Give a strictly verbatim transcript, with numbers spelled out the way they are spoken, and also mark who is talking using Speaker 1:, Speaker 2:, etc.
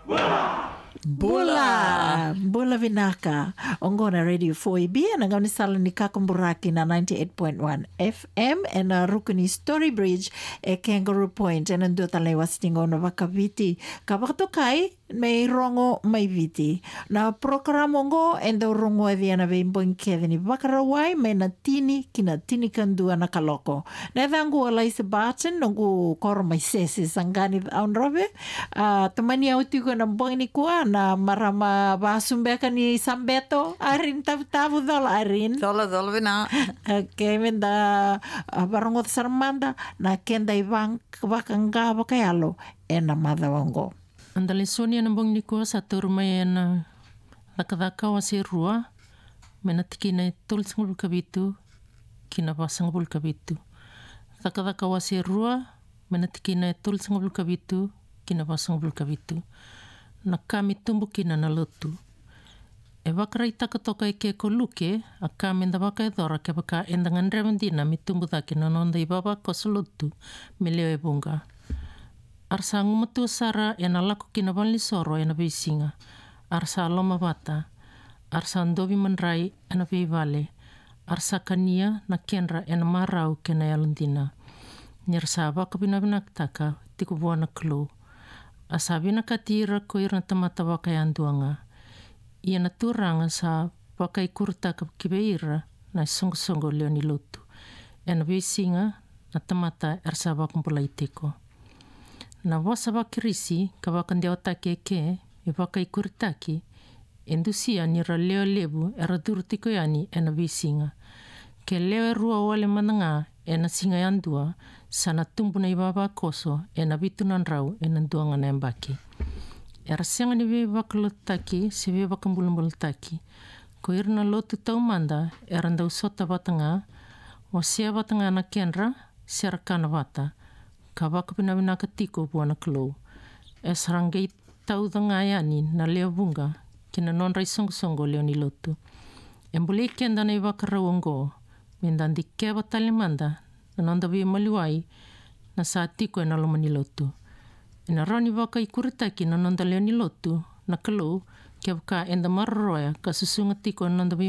Speaker 1: Bula, Bula Vinaka, Ongona Radio four E B, and I'm going to sal ni Kakumburaki na ninety-eight point one F M, and a Rukuni Story Bridge, e Kangaroo Point, and ando talai wastingo na wakaviti. Kapakatokai, may rongo may viti. Na programo ngo, endo rongo e viana veimbo in Kevin Vakarawai, may na tini, kina tini kandua na kaloko. Na vangu alai se batin, nongu koro may sesi sangani aun robe, uh, tamani au tigo na mbong ni kua, na marama basumbekan ni Sambeto arin tavu-tavu dola arin
Speaker 2: dola dola vina
Speaker 1: okay menda barongo sarmanda na kenda ibang bakanga bakayalo ena madawango
Speaker 3: andale sonia na bong niko sa turmay na nakadaka wasi rua menatikina tul singul kabitu kinabasang bul kabitu nakadaka wasi rua menatikina tul singul kabitu kinabasang bul kabitu na kami tumbu kina na lotu. E wakarai takatoka e ke koluke, a kami nda waka e dora ke waka endangan remendina mi tumbu dake na nonda i baba kosa lotu me leo e bunga. Arsa ngumatu sara e na lako kina banli soro e na beisinga. Arsa loma bata. Arsa ndobi manrai e na beivale. Arsa kania na kenra e na marau ke na yalundina. Nirsa waka binabinaktaka tiku buana klu. Asabi na katira ko ira tamata wakai anduanga. Ia na turanga sa wakai kurta ka kibeira na songo-songo leo ni lotu. E na besinga na tamata ersa wakumpula iteko. Na wasa wakirisi ka wakandia otake ke e wakai kurtaki endusia ni ra leo lebu era durtiko yani e na besinga. Ke leo e rua wale mananga e na singa yandua sana tumbu na ibaba koso e na bitunan rau e na duanga na embaki. E rasenga ni we wakalotaki se we wakambulambulotaki. Ko irna lotu tau manda e randa usota watanga o sea watanga na kenra se rakana wata ka wakapinawina ka tiko buana klo. E sarangei tau danga yani na leo bunga kina nonrai songo-songo leo ni lotu. E mbule kenda na i wakarawongo mindandi kewa talimanda na nanda vi maliwai na sa tiko e na loma ni lotu. E na rani waka i kuritaki na nanda leo ni lotu na kalau kia waka enda mararoya ka susunga tiko e nanda vi